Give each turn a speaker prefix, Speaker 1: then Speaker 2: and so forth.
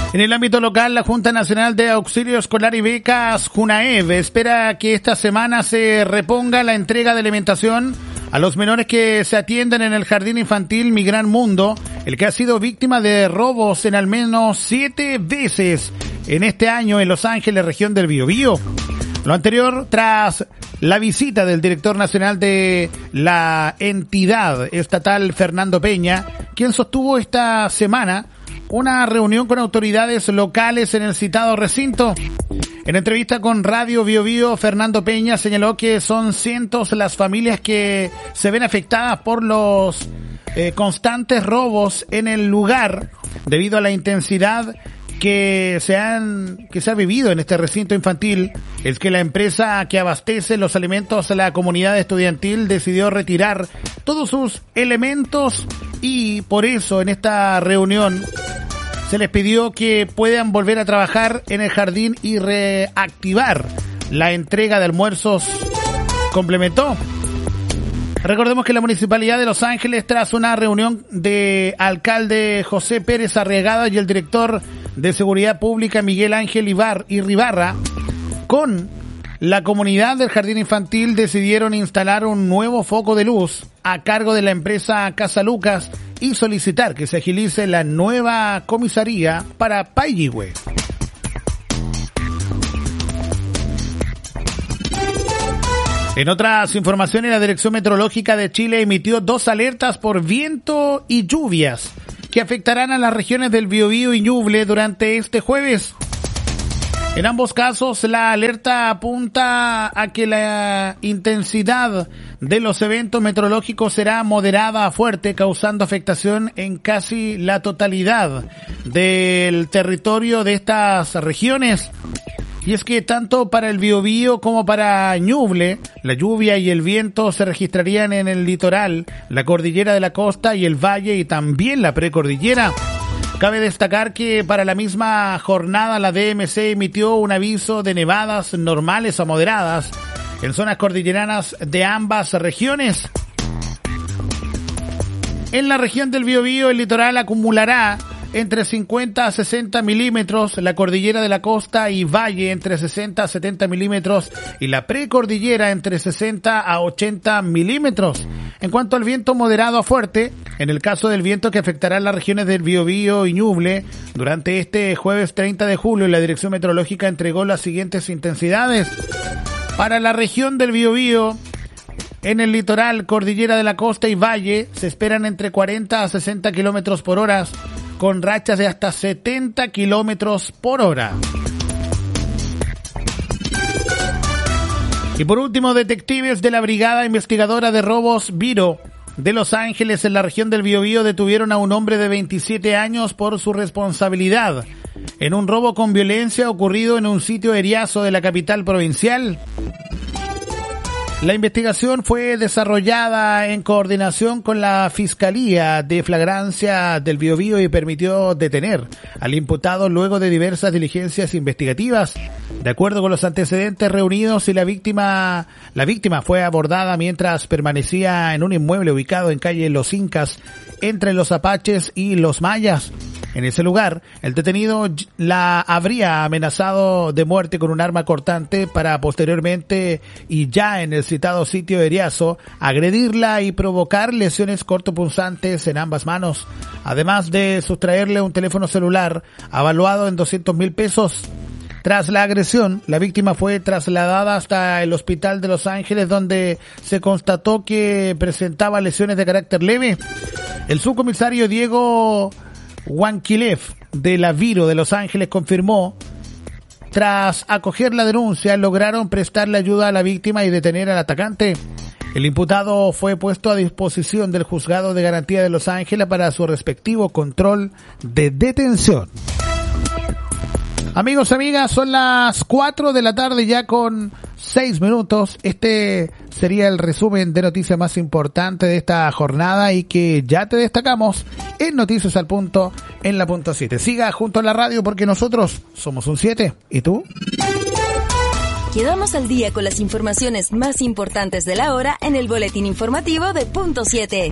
Speaker 1: En el ámbito local, la Junta Nacional de Auxilio Escolar y Becas, JUNAEB, espera que esta semana se reponga la entrega de alimentación a los menores que se atienden en el Jardín Infantil Mi Gran Mundo, el que ha sido víctima de robos en al menos 7 veces en este año en Los Ángeles, región del Biobío. Lo anterior tras la visita del director nacional de la entidad estatal, Fernando Peña, quien sostuvo esta semana una reunión con autoridades locales en el citado recinto. En entrevista con Radio Biobío, Fernando Peña señaló que son cientos las familias que se ven afectadas por los constantes robos en el lugar debido a la intensidad que se ha vivido en este recinto infantil. Es que la empresa que abastece los alimentos a la comunidad estudiantil decidió retirar todos sus elementos y por eso en esta reunión se les pidió que puedan volver a trabajar en el jardín y reactivar la entrega de almuerzos. Complementó. Recordemos que la Municipalidad de Los Ángeles, tras una reunión de alcalde José Pérez Arriagada y el director de Seguridad Pública Miguel Ángel Irribarra, con la comunidad del Jardín Infantil, decidieron instalar un nuevo foco de luz a cargo de la empresa Casa Lucas y solicitar que se agilice la nueva comisaría para Payihue. En otras informaciones, la Dirección Meteorológica de Chile emitió 2 alertas por viento y lluvias que afectarán a las regiones del Biobío y Ñuble durante este jueves. En ambos casos, la alerta apunta a que la intensidad de los eventos meteorológicos será moderada a fuerte, causando afectación en casi la totalidad del territorio de estas regiones. Y es que tanto para el Biobío como para Ñuble, la lluvia y el viento se registrarían en el litoral, la cordillera de la costa y el valle y también la precordillera. Cabe destacar que para la misma jornada la DMC emitió un aviso de nevadas normales a moderadas en zonas cordilleranas de ambas regiones. En la región del Biobío, el litoral acumulará entre 50 a 60 milímetros, la cordillera de la costa y valle entre 60 a 70 milímetros y la precordillera entre 60 a 80 milímetros. En cuanto al viento moderado a fuerte, en el caso del viento que afectará las regiones del Biobío y Ñuble, durante este jueves 30 de julio la Dirección Meteorológica entregó las siguientes intensidades. Para la región del Biobío, en el litoral, cordillera de la costa y valle, se esperan entre 40 a 60 kilómetros por hora, con rachas de hasta 70 kilómetros por hora. Y por último, detectives de la Brigada Investigadora de Robos Viro de Los Ángeles en la región del Biobío detuvieron a un hombre de 27 años por su responsabilidad en un robo con violencia ocurrido en un sitio eriazo de la capital provincial. La investigación fue desarrollada en coordinación con la Fiscalía de Flagrancia del Biobío y permitió detener al imputado luego de diversas diligencias investigativas. De acuerdo con los antecedentes reunidos, la víctima fue abordada mientras permanecía en un inmueble ubicado en calle Los Incas, entre los Apaches y los Mayas. En ese lugar, el detenido la habría amenazado de muerte con un arma cortante para posteriormente, y ya en el citado sitio eriazo, agredirla y provocar lesiones cortopunzantes en ambas manos, además de sustraerle un teléfono celular avaluado en 200,000 pesos. Tras la agresión, la víctima fue trasladada hasta el hospital de Los Ángeles, donde se constató que presentaba lesiones de carácter leve. El subcomisario Diego Wanquilev de la Viro de Los Ángeles confirmó: tras acoger la denuncia, lograron prestarle ayuda a la víctima y detener al atacante. El imputado fue puesto a disposición del Juzgado de Garantía de Los Ángeles para su respectivo control de detención. Amigos, amigas, son las 4 de la tarde ya con 6 minutos. Este sería el resumen de noticias más importante de esta jornada y que ya te destacamos en Noticias al Punto en la punto 7. Siga junto a la radio porque nosotros somos un 7. ¿Y tú?
Speaker 2: Quedamos al día con las informaciones más importantes de la hora en el boletín informativo de punto 7.